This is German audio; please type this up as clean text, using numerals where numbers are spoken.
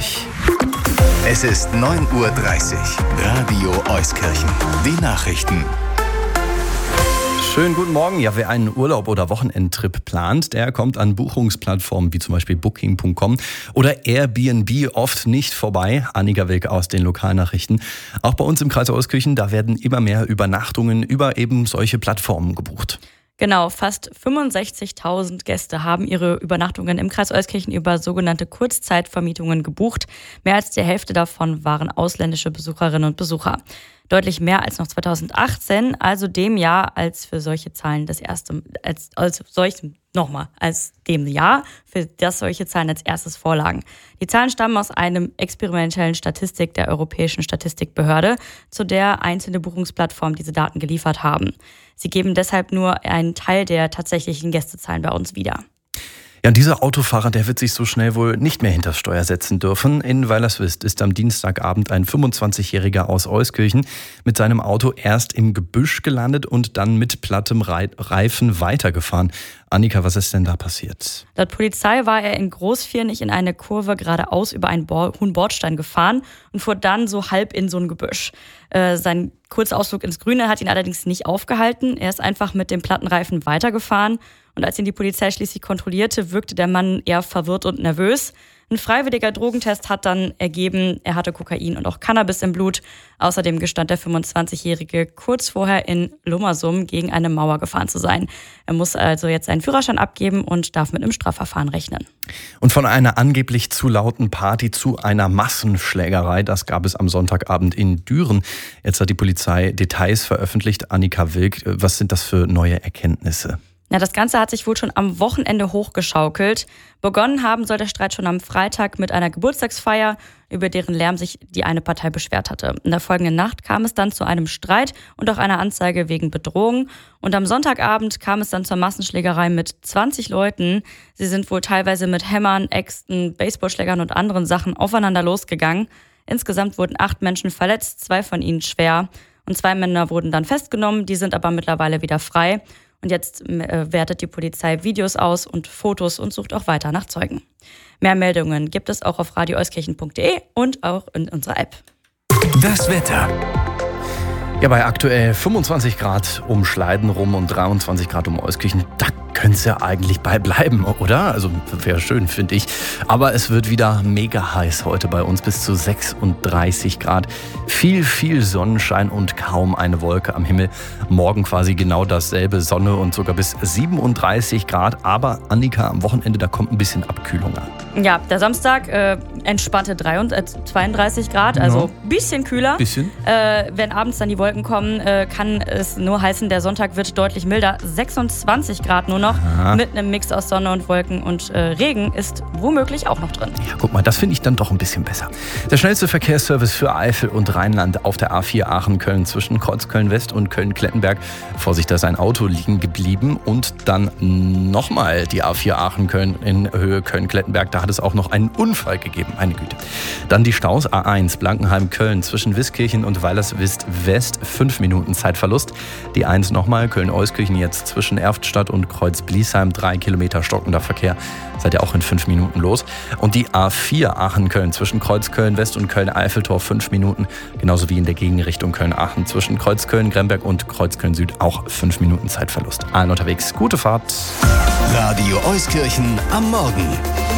euch. Es ist 9:30 Uhr. Radio Euskirchen. Die Nachrichten. Schönen guten Morgen. Ja, wer einen Urlaub oder Wochenendtrip plant, der kommt an Buchungsplattformen wie zum Beispiel Booking.com oder Airbnb oft nicht vorbei. Annika Wilk aus den Lokalnachrichten. Auch bei uns im Kreis Euskirchen, da werden immer mehr Übernachtungen über eben solche Plattformen gebucht. Genau, fast 65.000 Gäste haben ihre Übernachtungen im Kreis Euskirchen über sogenannte Kurzzeitvermietungen gebucht. Mehr als die Hälfte davon waren ausländische Besucherinnen und Besucher. Deutlich mehr als noch 2018, also dem Jahr, als für solche Zahlen als dem Jahr, für das solche Zahlen als erstes vorlagen. Die Zahlen stammen aus einem experimentellen Statistik der Europäischen Statistikbehörde, zu der einzelne Buchungsplattformen diese Daten geliefert haben. Sie geben deshalb nur einen Teil der tatsächlichen Gästezahlen bei uns wieder. Ja, und dieser Autofahrer, der wird sich so schnell wohl nicht mehr hinters Steuer setzen dürfen. In Weilerswist ist am Dienstagabend ein 25-Jähriger aus Euskirchen mit seinem Auto erst im Gebüsch gelandet und dann mit plattem Reifen weitergefahren. Annika, was ist denn da passiert? Laut Polizei war er in Großviernig in eine Kurve geradeaus über einen hohen Bordstein gefahren und fuhr dann so halb in so ein Gebüsch. Sein kurzer Ausflug ins Grüne hat ihn allerdings nicht aufgehalten. Er ist einfach mit dem platten Reifen weitergefahren. Und als ihn die Polizei schließlich kontrollierte, wirkte der Mann eher verwirrt und nervös. Ein freiwilliger Drogentest hat dann ergeben, er hatte Kokain und auch Cannabis im Blut. Außerdem gestand der 25-Jährige kurz vorher in Lummersum gegen eine Mauer gefahren zu sein. Er muss also jetzt seinen Führerschein abgeben und darf mit einem Strafverfahren rechnen. Und von einer angeblich zu lauten Party zu einer Massenschlägerei, das gab es am Sonntagabend in Düren. Jetzt hat die Polizei Details veröffentlicht. Annika Wilk, was sind das für neue Erkenntnisse? Ja, das Ganze hat sich wohl schon am Wochenende hochgeschaukelt. Begonnen haben soll der Streit schon am Freitag mit einer Geburtstagsfeier, über deren Lärm sich die eine Partei beschwert hatte. In der folgenden Nacht kam es dann zu einem Streit und auch einer Anzeige wegen Bedrohung. Und am Sonntagabend kam es dann zur Massenschlägerei mit 20 Leuten. Sie sind wohl teilweise mit Hämmern, Äxten, Baseballschlägern und anderen Sachen aufeinander losgegangen. Insgesamt wurden 8 Menschen verletzt, 2 von ihnen schwer. Und 2 Männer wurden dann festgenommen, die sind aber mittlerweile wieder frei. Und jetzt wertet die Polizei Videos aus und Fotos und sucht auch weiter nach Zeugen. Mehr Meldungen gibt es auch auf radioeuskirchen.de und auch in unserer App. Das Wetter. Ja, bei aktuell 25 Grad um Schleiden rum und 23 Grad um Euskirchen, da könnte es ja eigentlich bei bleiben, oder? Also wäre schön, finde ich. Aber es wird wieder mega heiß heute bei uns, bis zu 36 Grad. Viel Sonnenschein und kaum eine Wolke am Himmel. Morgen quasi genau dasselbe, Sonne und sogar bis 37 Grad. Aber Annika, am Wochenende, da kommt ein bisschen Abkühlung an. Ja, der Samstag entspannte 32 Grad, also ein bisschen kühler. Wenn abends dann die Wolken kommen, kann es nur heißen, der Sonntag wird deutlich milder. 26 Grad nur noch, mit einem Mix aus Sonne und Wolken und Regen ist womöglich auch noch drin. Ja, guck mal, das finde ich dann doch ein bisschen besser. Der schnellste Verkehrsservice für Eifel und Rheinland auf der A4 Aachen-Köln zwischen Kreuzköln-West und Köln-Klettenberg. Vorsicht, da ist ein Auto liegen geblieben. Und dann nochmal die A4 Aachen-Köln in Höhe Köln-Klettenberg. Da hat es auch noch einen Unfall gegeben, meine Güte. Dann die Staus A1 Blankenheim-Köln zwischen Wiskirchen und Weilerswist-West. 5 Minuten Zeitverlust. Die 1 nochmal Köln-Euskirchen jetzt zwischen Erftstadt und Kreuz-Bliesheim. 3 Kilometer stockender Verkehr. Seid ihr auch in 5 Minuten los. Und die A4 Aachen-Köln zwischen Kreuzköln-West und Köln-Eiffeltor 5 Minuten. Genauso wie in der Gegenrichtung Köln-Aachen zwischen Kreuzköln-Gremberg und Kreuzköln-Süd auch 5 Minuten Zeitverlust. Allen unterwegs. Gute Fahrt. Radio Euskirchen am Morgen.